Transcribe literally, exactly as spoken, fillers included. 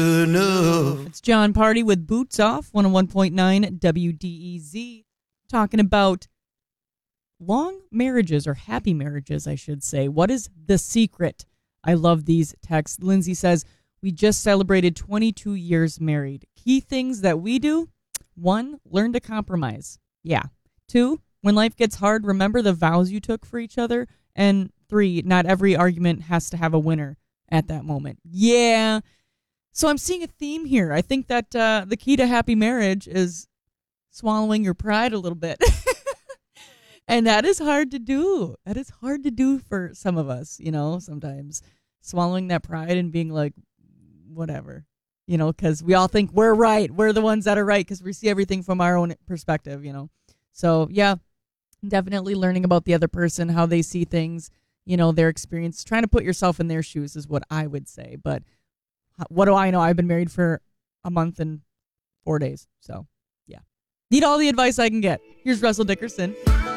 Enough. It's John Party with Boots Off, one oh one point nine W D E Z, talking about long marriages, or happy marriages, I should say. What is the secret? I love these texts. Lindsay says, we just celebrated twenty-two years married. Key things that we do: one, learn to compromise. Yeah. Two, when life gets hard, remember the vows you took for each other. And three, not every argument has to have a winner at that moment. Yeah. So I'm seeing a theme here. I think that uh, the key to happy marriage is swallowing your pride a little bit. And that is hard to do. That is hard to do for some of us, you know, sometimes. Swallowing that pride and being like, whatever, you know, because we all think we're right. We're the ones that are right because we see everything from our own perspective, you know. So, yeah, definitely learning about the other person, how they see things, you know, their experience. Trying to put yourself in their shoes is what I would say. But what do I know? I've been married for a month and four days. So, yeah. Need all the advice I can get. Here's Russell Dickerson.